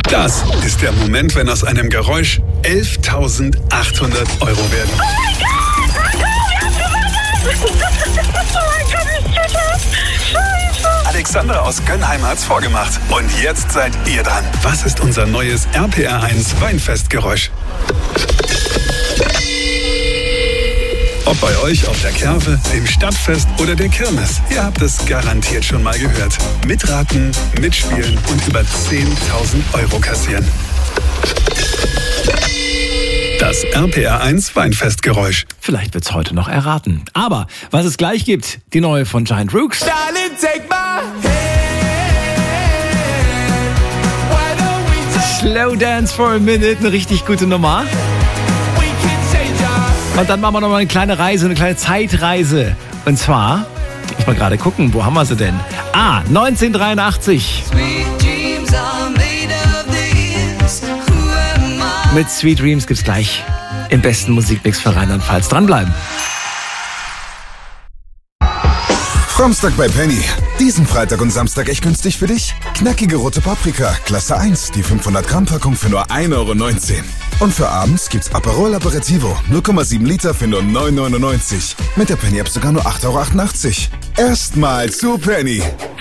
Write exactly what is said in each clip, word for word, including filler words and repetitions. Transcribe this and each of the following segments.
Das ist der Moment, wenn aus einem Geräusch elftausendachthundert Euro werden. Oh mein Gott! Oh mein Gott, ich check das! Scheiße! Alexander aus Gönnheim hat's vorgemacht. Und jetzt seid ihr dran. Was ist unser neues R P R eins Weinfestgeräusch? Ob bei euch auf der Kerwe, dem Stadtfest oder der Kirmes, ihr habt es garantiert schon mal gehört. Mitraten, mitspielen und über zehntausend Euro kassieren. Das R P R eins Weinfestgeräusch. Vielleicht wird's heute noch erraten. Aber was es gleich gibt, die neue von Giant Rooks. Darling, take my hand. Why don't we just Slow Dance for a Minute, eine richtig gute Nummer. we can change our Und dann machen wir noch mal eine kleine Reise, eine kleine Zeitreise. Und zwar, ich muss mal gerade gucken, wo haben wir sie denn? Ah, neunzehnhundertdreiundachtzig. Mit Sweet Dreams gibt's gleich im besten Musikmix für Rheinland-Pfalz. Dranbleiben. Samstag bei Penny. Diesen Freitag und Samstag echt günstig für dich? Knackige rote Paprika, Klasse eins, die fünfhundert Gramm Packung für nur ein Euro neunzehn. Und für abends gibt's Aperol Aperitivo, null Komma sieben Liter für nur neun neunundneunzig. Mit der Penny App sogar nur acht Euro achtundachtzig. Erstmal zu Penny.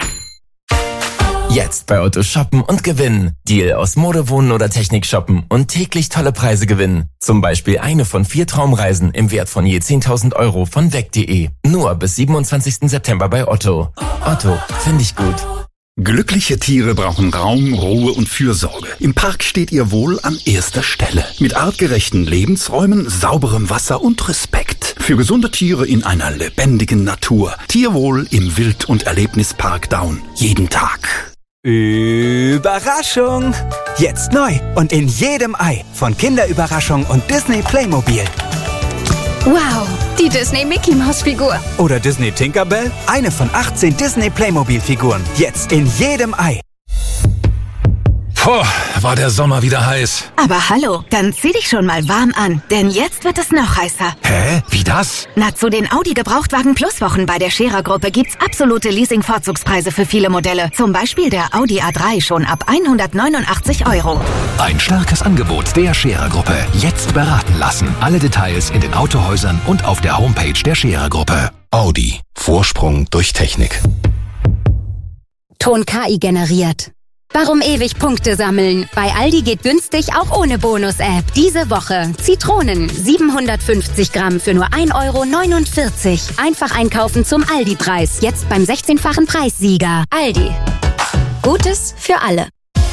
Jetzt bei Otto shoppen und gewinnen. Deal aus Mode, Wohnen oder Technik shoppen und täglich tolle Preise gewinnen. Zum Beispiel eine von vier Traumreisen im Wert von je zehntausend Euro von weg punkt de. Nur bis siebenundzwanzigsten September bei Otto. Otto, finde ich gut. Glückliche Tiere brauchen Raum, Ruhe und Fürsorge. Im Park steht ihr Wohl an erster Stelle. Mit artgerechten Lebensräumen, sauberem Wasser und Respekt. Für gesunde Tiere in einer lebendigen Natur. Tierwohl im Wild- und Erlebnispark Daun. Jeden Tag. Überraschung! Jetzt neu und in jedem Ei von Kinderüberraschung und Disney Playmobil. Wow, die Disney Mickey Maus Figur. Oder Disney Tinkerbell, eine von achtzehn Disney Playmobil Figuren. Jetzt in jedem Ei. Puh, war der Sommer wieder heiß. Aber hallo, dann zieh dich schon mal warm an, denn jetzt wird es noch heißer. Hä? Wie das? Na, zu den Audi Gebrauchtwagen Plus Wochen bei der Scherer Gruppe gibt's absolute Leasing-Vorzugspreise für viele Modelle. Zum Beispiel der Audi A drei schon ab hundertneunundachtzig Euro. Ein starkes Angebot der Scherer Gruppe. Jetzt beraten lassen. Alle Details in den Autohäusern und auf der Homepage der Scherer Gruppe. Audi. Vorsprung durch Technik. Ton K I generiert. Warum ewig Punkte sammeln? Bei Aldi geht günstig auch ohne Bonus-App. Diese Woche Zitronen siebenhundertfünfzig Gramm für nur ein Euro neunundvierzig. Einfach einkaufen zum Aldi-Preis. Jetzt beim sechzehnfachen Preissieger. Aldi. Gutes für alle.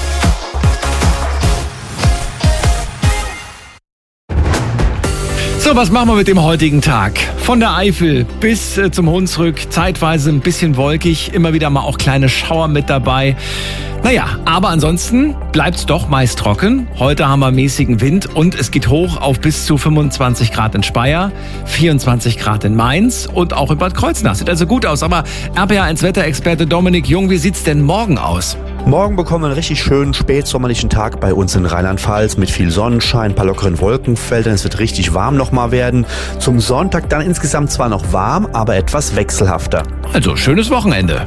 So, was machen wir mit dem heutigen Tag? Von der Eifel bis äh, zum Hunsrück, zeitweise ein bisschen wolkig, immer wieder mal auch kleine Schauer mit dabei. Naja, aber ansonsten bleibt's doch meist trocken. Heute haben wir mäßigen Wind und es geht hoch auf bis zu fünfundzwanzig Grad in Speyer, vierundzwanzig Grad in Mainz und auch in Bad Kreuznach. Sieht also gut aus. Aber R P R eins Wetterexperte Dominik Jung, wie sieht's denn morgen aus? Morgen bekommen wir einen richtig schönen spätsommerlichen Tag bei uns in Rheinland-Pfalz mit viel Sonnenschein, ein paar lockeren Wolkenfeldern. Es wird richtig warm nochmal werden. Zum Sonntag dann insgesamt zwar noch warm, aber etwas wechselhafter. Also schönes Wochenende.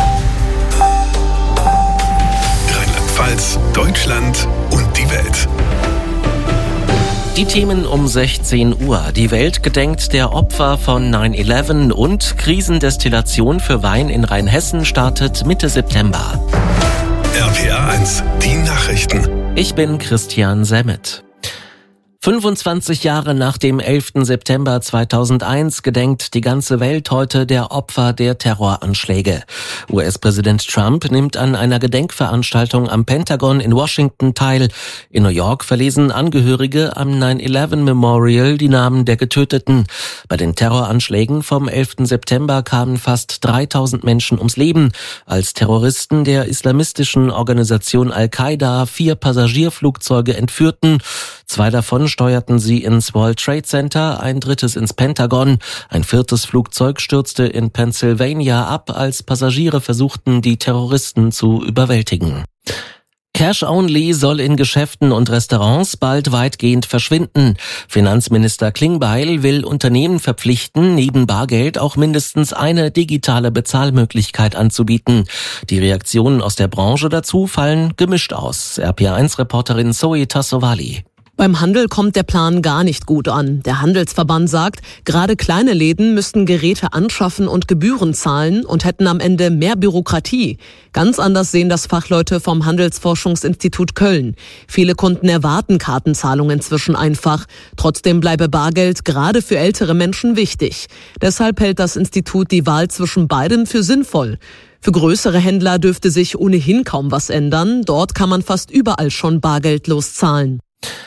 Rheinland-Pfalz, Deutschland und die Welt. Die Themen um sechzehn Uhr. Die Welt gedenkt der Opfer von neun elf und Krisendestillation für Wein in Rheinhessen startet Mitte September. R P R eins, die Nachrichten. Ich bin Christian Semmet. fünfundzwanzig Jahre nach dem elften September zweitausendeins gedenkt die ganze Welt heute der Opfer der Terroranschläge. U S-Präsident Trump nimmt an einer Gedenkveranstaltung am Pentagon in Washington teil. In New York verlesen Angehörige am neun elf Memorial die Namen der Getöteten. Bei den Terroranschlägen vom elften September kamen fast dreitausend Menschen ums Leben, als Terroristen der islamistischen Organisation Al-Qaida vier Passagierflugzeuge entführten. Zwei davon steuerten sie ins World Trade Center, ein drittes ins Pentagon. Ein viertes Flugzeug stürzte in Pennsylvania ab, als Passagiere versuchten, die Terroristen zu überwältigen. Cash Only soll in Geschäften und Restaurants bald weitgehend verschwinden. Finanzminister Klingbeil will Unternehmen verpflichten, neben Bargeld auch mindestens eine digitale Bezahlmöglichkeit anzubieten. Die Reaktionen aus der Branche dazu fallen gemischt aus. R P A eins Reporterin Zoe Tassovali. Beim Handel kommt der Plan gar nicht gut an. Der Handelsverband sagt, gerade kleine Läden müssten Geräte anschaffen und Gebühren zahlen und hätten am Ende mehr Bürokratie. Ganz anders sehen das Fachleute vom Handelsforschungsinstitut Köln. Viele Kunden erwarten Kartenzahlung inzwischen einfach. Trotzdem bleibe Bargeld gerade für ältere Menschen wichtig. Deshalb hält das Institut die Wahl zwischen beidem für sinnvoll. Für größere Händler dürfte sich ohnehin kaum was ändern. Dort kann man fast überall schon bargeldlos zahlen.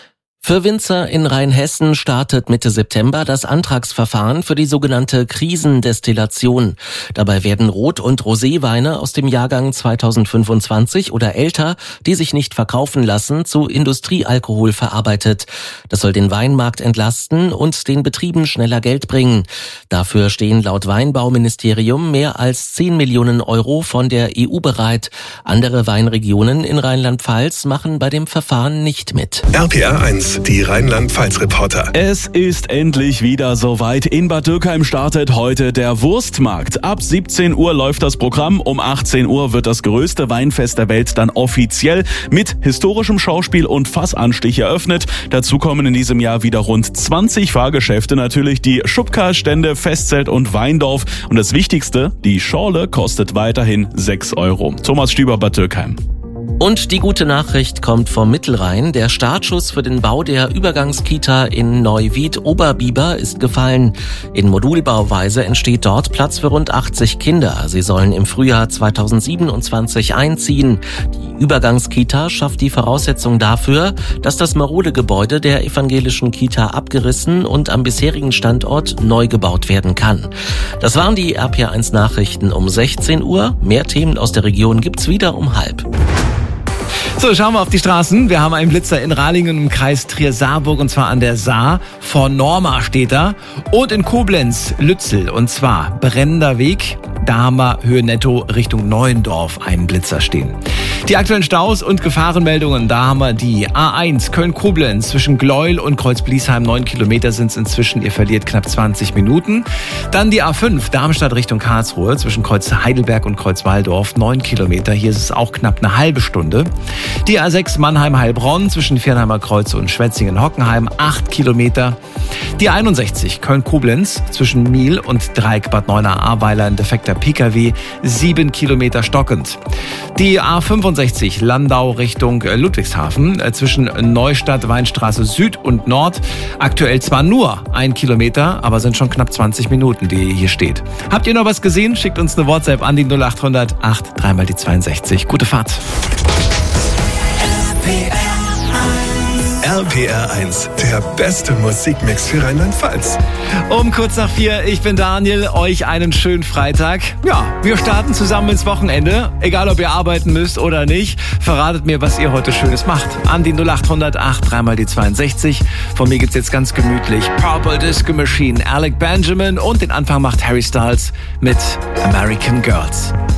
Für Winzer in Rheinhessen startet Mitte September das Antragsverfahren für die sogenannte Krisendestillation. Dabei werden Rot- und Roséweine aus dem Jahrgang zweitausendfünfundzwanzig oder älter, die sich nicht verkaufen lassen, zu Industriealkohol verarbeitet. Das soll den Weinmarkt entlasten und den Betrieben schneller Geld bringen. Dafür stehen laut Weinbauministerium mehr als zehn Millionen Euro von der E U bereit. Andere Weinregionen in Rheinland-Pfalz machen bei dem Verfahren nicht mit. R P A eins, die Rheinland-Pfalz-Reporter. Es ist endlich wieder soweit. In Bad Dürkheim startet heute der Wurstmarkt. Ab siebzehn Uhr läuft das Programm. Um achtzehn Uhr wird das größte Weinfest der Welt dann offiziell mit historischem Schauspiel und Fassanstich eröffnet. Dazu kommen in diesem Jahr wieder rund zwanzig Fahrgeschäfte. Natürlich die Schubka-Stände, Festzelt und Weindorf. Und das Wichtigste, die Schorle kostet weiterhin sechs Euro. Thomas Stüber, Bad Dürkheim. Und die gute Nachricht kommt vom Mittelrhein. Der Startschuss für den Bau der Übergangskita in Neuwied-Oberbiber ist gefallen. In Modulbauweise entsteht dort Platz für rund achtzig Kinder. Sie sollen im Frühjahr zweitausendsiebenundzwanzig einziehen. Die Übergangskita schafft die Voraussetzung dafür, dass das marode Gebäude der evangelischen Kita abgerissen und am bisherigen Standort neu gebaut werden kann. Das waren die R P A eins Nachrichten um sechzehn Uhr. Mehr Themen aus der Region gibt's wieder um halb. So, schauen wir auf die Straßen. Wir haben einen Blitzer in Ralingen im Kreis Trier-Saarburg und zwar an der Saar. Vor Norma steht er. Und in Koblenz, Lützel. Und zwar brennender Weg. Da haben wir Höhe Netto Richtung Neuendorf einen Blitzer stehen. Die aktuellen Staus und Gefahrenmeldungen, da haben wir die A eins Köln-Koblenz zwischen Gleuel und Kreuz-Bliesheim. Neun Kilometer sind es inzwischen. Ihr verliert knapp zwanzig Minuten. Dann die A fünf Darmstadt Richtung Karlsruhe zwischen Kreuz Heidelberg und Kreuz Walldorf. Neun Kilometer. Hier ist es auch knapp eine halbe Stunde. Die A sechs Mannheim-Heilbronn zwischen Viernheimer Kreuz und Schwetzingen-Hockenheim. Acht Kilometer. Die einundsechzig Köln-Koblenz zwischen Miel und Dreieck Bad Neuenahr-Ahrweiler ein defekter P K W. Sieben Kilometer stockend. Die A fünfundsechzig Landau Richtung Ludwigshafen zwischen Neustadt, Weinstraße Süd und Nord. Aktuell zwar nur ein Kilometer, aber sind schon knapp zwanzig Minuten, die hier steht. Habt ihr noch was gesehen? Schickt uns eine WhatsApp an die null acht hundert acht drei mal die zweiundsechzig. Gute Fahrt. R P R eins, der beste Musikmix für Rheinland-Pfalz. Um kurz nach vier, ich bin Daniel, euch einen schönen Freitag. Ja, wir starten zusammen ins Wochenende. Egal, ob ihr arbeiten müsst oder nicht, verratet mir, was ihr heute Schönes macht. An die null acht hundert acht drei mal die zweiundsechzig. Von mir gibt's jetzt ganz gemütlich Purple Disco Machine, Alec Benjamin und den Anfang macht Harry Styles mit American Girls.